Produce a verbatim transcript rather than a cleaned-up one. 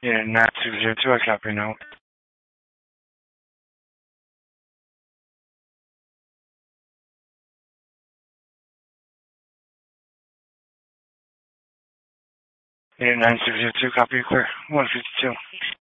Yeah, nine two zero two, I copy now. Yeah, nine two zero two, copy clear. one fifty-two.